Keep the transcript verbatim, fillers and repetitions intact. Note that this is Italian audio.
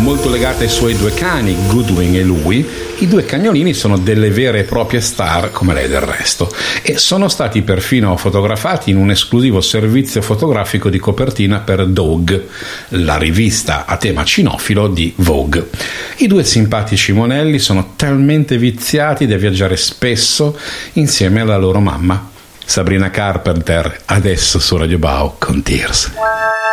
molto legata ai suoi due cani, Goodwin e Louie. I due cagnolini sono delle vere e proprie star, come lei del resto, e sono stati perfino fotografati in un esclusivo servizio fotografico di copertina per Dog, la rivista a tema cinofilo di Vogue. I due simpatici monelli sono talmente viziati da viaggiare spesso insieme alla loro mamma. Sabrina Carpenter, adesso su Radio Bao con Tears.